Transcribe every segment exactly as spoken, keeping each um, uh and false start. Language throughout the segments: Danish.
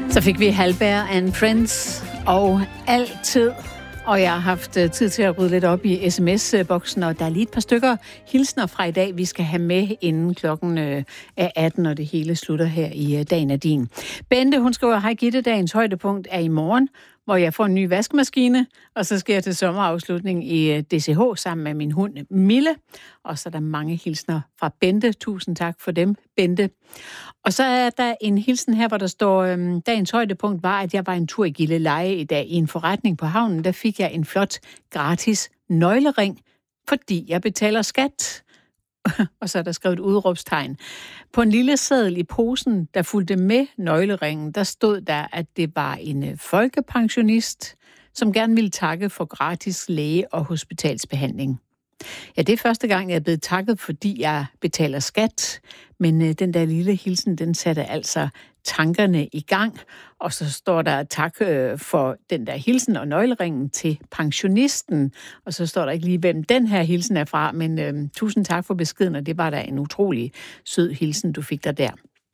Så fik vi Halberg and Friends og altid. Og jeg har haft tid til at rydde lidt op i sms-boksen, og der er lige et par stykker hilsner fra i dag, vi skal have med inden klokken er atten, og det hele slutter her i Dagen er din. Bente, hun skriver, hej Gitte, dagens højdepunkt er i morgen, hvor jeg får en ny vaskemaskine, og så skal jeg til sommerafslutning i D C H sammen med min hund Mille. Og så er der mange hilsner fra Bente. Tusind tak for dem, Bente. Og så er der en hilsen her, hvor der står, øhm, dagens højdepunkt var, at jeg var en tur i Gilleleje i dag i en forretning på havnen. Der fik jeg en flot gratis nøglering, fordi jeg betaler skat. Og så er der skrevet et udråbstegn. På en lille seddel i posen, der fulgte med nøgleringen, der stod der, at det var en folkepensionist, som gerne ville takke for gratis læge- og hospitalsbehandling. Ja, det er første gang, jeg er blevet takket, fordi jeg betaler skat, men øh, den der lille hilsen, den satte altså tankerne i gang, og så står der tak øh, for den der hilsen og nøgleringen til pensionisten, og så står der ikke lige, hvem den her hilsen er fra, men øh, tusind tak for beskeden, og det var da en utrolig sød hilsen, du fik der der.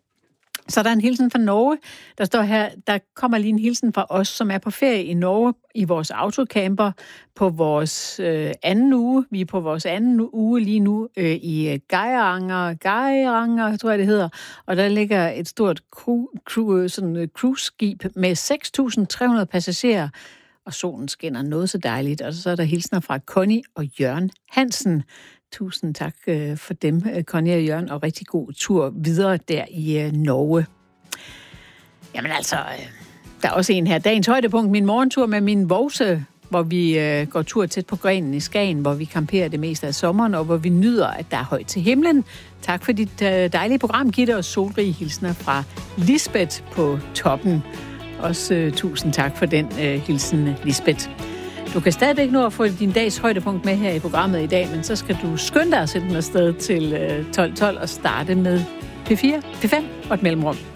Så der er en hilsen fra Norge. Der står her, der kommer lige en hilsen fra os, som er på ferie i Norge i vores autocamper på vores øh, anden uge. Vi er på vores anden uge lige nu øh, i Geiranger, Geiranger, tror jeg det hedder. Og der ligger et stort cru, cru, sådan, cruise-skib med seks tusind tre hundrede passagerer. Og solen skinner noget så dejligt. Og så er der hilsner fra Connie og Jørgen Hansen. Tusind tak øh, for dem, Connie og Jørgen, og rigtig god tur videre der i øh, Norge. Jamen altså, øh, der er også en her. Dagens højdepunkt, min morgentur med min vovse, hvor vi øh, går tur tæt på grenen i Skagen, hvor vi camperer det meste af sommeren, og hvor vi nyder, at der er højt til himlen. Tak for dit øh, dejlige program, Gitte, og solrige hilsner fra Lisbeth på toppen. Også øh, tusind tak for den øh, hilsen, Lisbeth. Du kan stadigvæk nå at få din dags højdepunkt med her i programmet i dag, men så skal du skynde dig at sætte den afsted til tolv tolv og starte med P fire, P fem og et mellemrum.